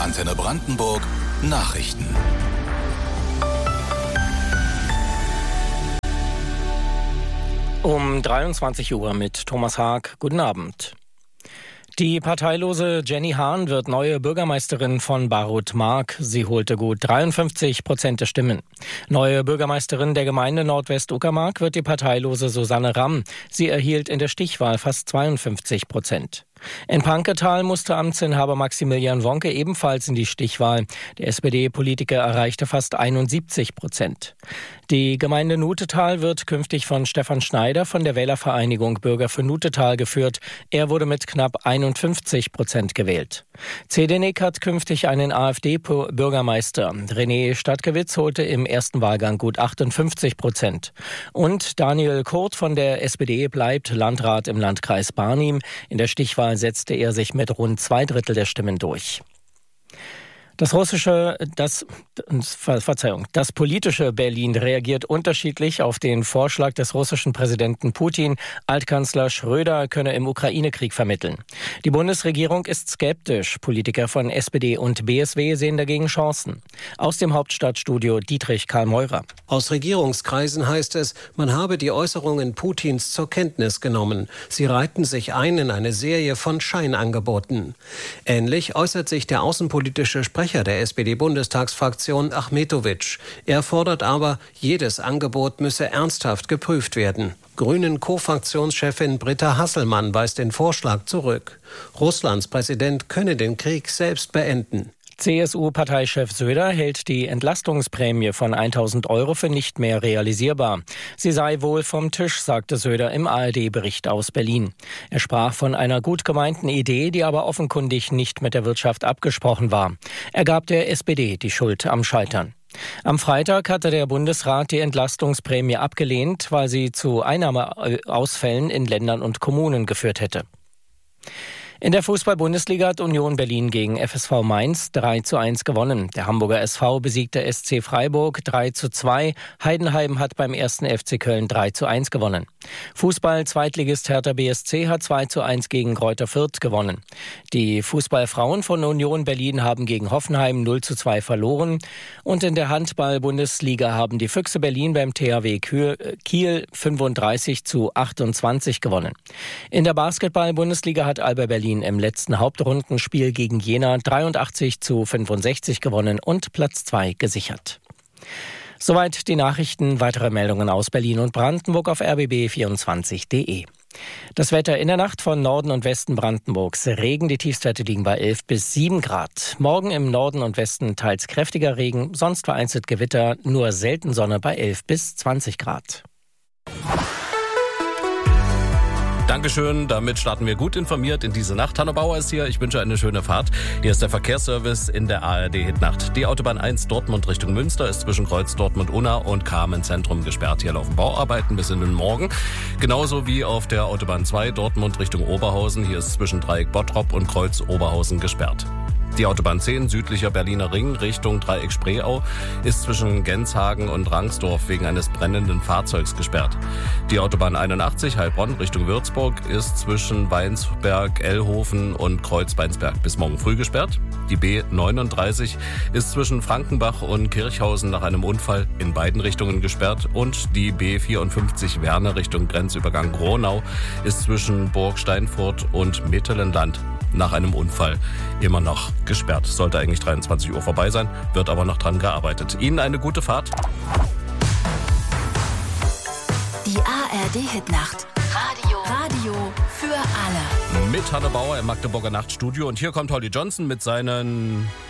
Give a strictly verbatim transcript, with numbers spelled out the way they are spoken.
Antenne Brandenburg Nachrichten. Um dreiundzwanzig Uhr mit Thomas Haag. Guten Abend. Die parteilose Jenny Hahn wird neue Bürgermeisterin von Barut-Mark. Sie holte gut dreiundfünfzig Prozent der Stimmen. Neue Bürgermeisterin der Gemeinde Nordwest-Uckermark wird die parteilose Susanne Ramm. Sie erhielt in der Stichwahl fast zweiundfünfzig Prozent. In Panketal musste Amtsinhaber Maximilian Wonke ebenfalls in die Stichwahl. Der S P D-Politiker erreichte fast einundsiebzig Prozent. Die Gemeinde Nutetal wird künftig von Stefan Schneider von der Wählervereinigung Bürger für Nutetal geführt. Er wurde mit knapp einundfünfzig Prozent gewählt. Zdeněk hat künftig einen AfD-Bürgermeister. René Stadtgewitz holte im ersten Wahlgang gut achtundfünfzig Prozent. Und Daniel Kurt von der S P D bleibt Landrat im Landkreis Barnim. In der Stichwahl setzte er sich mit rund zwei Drittel der Stimmen durch. Das russische, das, Ver, Verzeihung, das politische Berlin reagiert unterschiedlich auf den Vorschlag des russischen Präsidenten Putin. Altkanzler Schröder könne im Ukraine-Krieg vermitteln. Die Bundesregierung ist skeptisch. Politiker von S P D und B S W sehen dagegen Chancen. Aus dem Hauptstadtstudio Dietrich Karl Meurer. Aus Regierungskreisen heißt es, man habe die Äußerungen Putins zur Kenntnis genommen. Sie reihten sich ein in eine Serie von Scheinangeboten. Ähnlich äußert sich der außenpolitische Sprecher der S P D-Bundestagsfraktion Achmetowitsch. Er fordert aber, jedes Angebot müsse ernsthaft geprüft werden. Grünen-Co-Fraktionschefin Britta Hasselmann weist den Vorschlag zurück. Russlands Präsident könne den Krieg selbst beenden. C S U-Parteichef Söder hält die Entlastungsprämie von tausend Euro für nicht mehr realisierbar. Sie sei wohl vom Tisch, sagte Söder im A R D-Bericht aus Berlin. Er sprach von einer gut gemeinten Idee, die aber offenkundig nicht mit der Wirtschaft abgesprochen war. Er gab der S P D die Schuld am Scheitern. Am Freitag hatte der Bundesrat die Entlastungsprämie abgelehnt, weil sie zu Einnahmeausfällen in Ländern und Kommunen geführt hätte. In der Fußball-Bundesliga hat Union Berlin gegen F S V Mainz drei zu eins gewonnen. Der Hamburger S V besiegte S C Freiburg drei zu zwei. Heidenheim hat beim ersten F C Köln drei zu eins gewonnen. Fußball-Zweitligist Hertha B S C hat zwei zu eins gegen Greuther Fürth gewonnen. Die Fußballfrauen von Union Berlin haben gegen Hoffenheim null zu zwei verloren. Und in der Handball-Bundesliga haben die Füchse Berlin beim T H W Kiel fünfunddreißig zu achtundzwanzig gewonnen. In der Basketball-Bundesliga hat Alba Berlin im letzten Hauptrundenspiel gegen Jena dreiundachtzig zu fünfundsechzig gewonnen und Platz zwei gesichert. Soweit die Nachrichten. Weitere Meldungen aus Berlin und Brandenburg auf r b b vierundzwanzig punkt d e. Das Wetter in der Nacht von Norden und Westen Brandenburgs. Regen, die Tiefstwerte liegen bei elf bis sieben Grad. Morgen im Norden und Westen teils kräftiger Regen, sonst vereinzelt Gewitter, nur selten Sonne bei elf bis zwanzig Grad. Dankeschön, damit starten wir gut informiert in diese Nacht. Hanno Bauer ist hier, ich wünsche eine schöne Fahrt. Hier ist der Verkehrsservice in der A R D-Hitnacht. Die Autobahn eins Dortmund Richtung Münster ist zwischen Kreuz Dortmund-Unna und Carmen-Zentrum gesperrt. Hier laufen Bauarbeiten bis in den Morgen. Genauso wie auf der Autobahn zwei Dortmund Richtung Oberhausen. Hier ist zwischen Dreieck Bottrop und Kreuz Oberhausen gesperrt. Die Autobahn zehn südlicher Berliner Ring Richtung Dreieck Spreeau ist zwischen Genshagen und Rangsdorf wegen eines brennenden Fahrzeugs gesperrt. Die Autobahn einundachtzig Heilbronn Richtung Würzburg ist zwischen Weinsberg, Ellhofen und Kreuz-Weinsberg bis morgen früh gesperrt. Die B neununddreißig ist zwischen Frankenbach und Kirchhausen nach einem Unfall in beiden Richtungen gesperrt. Und die B vierundfünfzig Werne Richtung Grenzübergang Gronau ist zwischen Burg Steinfurt und Mittelenland nach einem Unfall immer noch gesperrt. Sollte eigentlich dreiundzwanzig Uhr vorbei sein, wird aber noch dran gearbeitet. Ihnen eine gute Fahrt. Die A R D-Hitnacht. Radio. Radio für alle. Mit Hanne Bauer im Magdeburger Nachtstudio. Und hier kommt Holly Johnson mit seinen